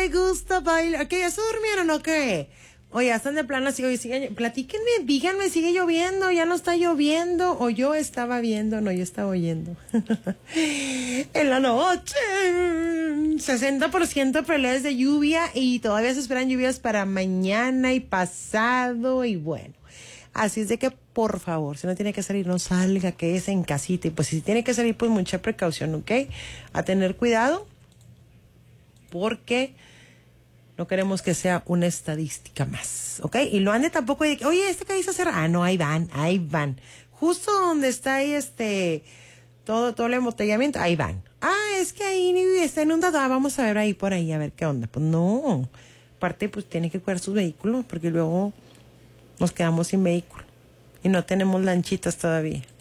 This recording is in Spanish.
le gusta bailar. ¿Qué? ¿Ya se durmieron o qué? Oye, ya están de plano así, oye, platíquenme, díganme, ¿sigue lloviendo? ¿Ya no está lloviendo? ¿O yo estaba viendo? No, yo estaba oyendo. En la noche, 60% probabilidades de lluvia y todavía se esperan lluvias para mañana y pasado y bueno. Así es de que, por favor, si no tiene que salir, no salga, quédese en casita. Y pues si tiene que salir, pues mucha precaución, ¿ok? A tener cuidado, porque no queremos que sea una estadística más, ¿ok? Y no ande tampoco de que, oye, calle está cerrada. Ah, no, ahí van. Justo donde está ahí todo el embotellamiento, ahí van. Ah, es que ahí está inundado. Ah, vamos a ver ahí por ahí, a ver qué onda. Pues no. Aparte, pues tiene que cuidar sus vehículos, porque luego nos quedamos sin vehículo. Y no tenemos lanchitas todavía.